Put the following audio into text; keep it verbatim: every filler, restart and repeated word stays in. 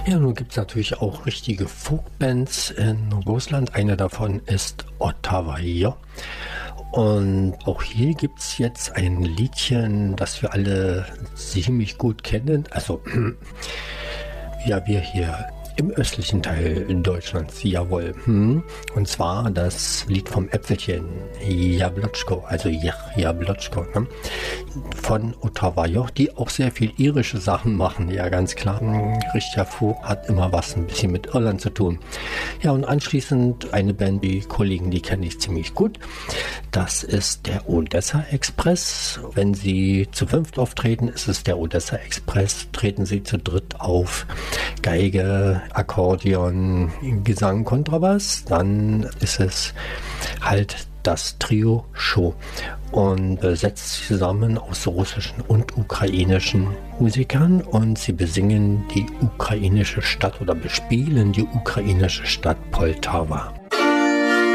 Ja, nun gibt es natürlich auch richtige Folkbands in Russland. Eine davon ist Ottavaya. Und auch hier gibt es jetzt ein Liedchen, das wir alle ziemlich gut kennen. Also, ja, wir hier im östlichen Teil Deutschlands, jawohl. Hm. Und zwar das Lied vom Äpfelchen, Jablotschko, also Jablotschko, ne? Von Ottavaya, die auch sehr viel irische Sachen machen, ja ganz klar. Richard Folk hat immer was ein bisschen mit Irland zu tun. Ja, und anschließend eine Band, die Kollegen, die kenne ich ziemlich gut. Das ist der Odessa Express. Wenn sie zu fünft auftreten, ist es der Odessa Express. Treten sie zu dritt auf, Geige, Akkordeon, Gesang, Kontrabass, dann ist es halt das Trio Show und äh, setzt sich zusammen aus russischen und ukrainischen Musikern und sie besingen die ukrainische Stadt oder bespielen die ukrainische Stadt Poltawa.